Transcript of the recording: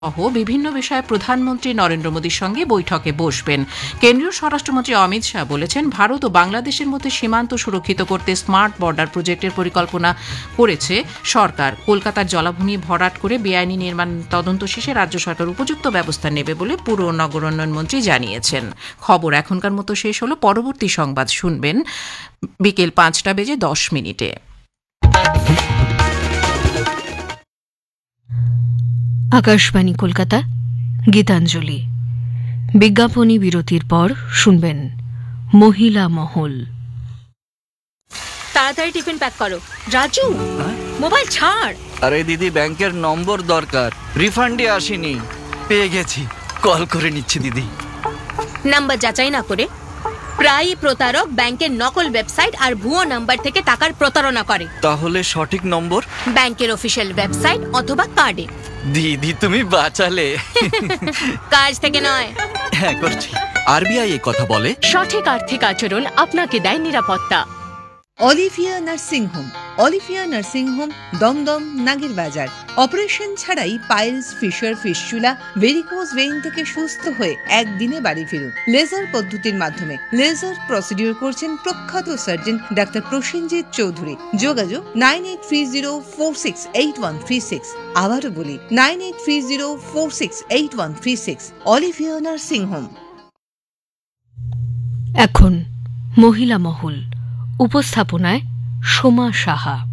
সহ বিভিন্ন বিষয়ে প্রধানমন্ত্রী নরেন্দ্র মোদীর সঙ্গে বৈঠকে বসবেন। কেন্দ্রীয় স্বরাষ্ট্রমন্ত্রী অমিত শাহ বলেছেন, ভারত ও বাংলাদেশের মধ্যে সীমান্ত সুরক্ষিত করতে স্মার্ট বর্ডার প্রজেক্টের পরিকল্পনা করেছে সরকার। কলকাতার জলাভূমি ভরাট করে বেআইনি নির্মাণ তদন্ত শেষে রাজ্য সরকার উপযুক্ত ব্যবস্থা নেবে বলে পুর ও নগরোন্নয়ন মন্ত্রী জানিয়েছেন। খবর এখনকার মতো শেষ হলো। পরবর্তী সংবাদ শুনবেন বিকেল 5:10। আকাশবাণী কলকাতা, গীতাঞ্জলি। বিজ্ঞাপনী বিরতির পর শুনবেন মহিলা মহল। তাড়াতাড়ি টিফিন প্যাক করো। রাজু, মোবাইল ছাড়। আরে দিদি, ব্যাংকের নম্বর দরকার, রিফান্ডে আসেনি। পেয়ে গেছি, কল করে নিচ্ছি দিদি। নাম্বার যাচাই না করে প্রায়ই প্রতারক ব্যাংকের নকল ওয়েবসাইট আর ভুয়ো নাম্বার থেকে টাকার প্রতারণা করে। তাহলে সঠিক নম্বর ব্যাংকের অফিসিয়াল ওয়েবসাইট অথবা কার্ডে। দিদি তুমি বাঁচালে। কাজ থেকে নয়। হ্যাঁ করছি। আরবিআই এই কথা বলে, সঠিক আর্থিক আচরণ আপনাকে দেয় নিরাপত্তা। Olivia nursing home. Olivia nursing home, Dumdum, নাগের বাজার। অপারেশন ছাড়াই piles, fisher, fistula, varicose vein থেকে সুস্থ হয়ে একদিনে বাড়ি ফিরুন লেজার পদ্ধতির মাধ্যমে। লেজার প্রসিডিউর করছেন প্রখ্যাত সার্জন ডাক্তার প্রসেনজিৎ চৌধুরী। যোগাযোগ 9830468136। আবারও বলি 9830468136। Olivia nursing home. এখন মহিলা মহল, উপস্থাপনায় সোমা সাহা।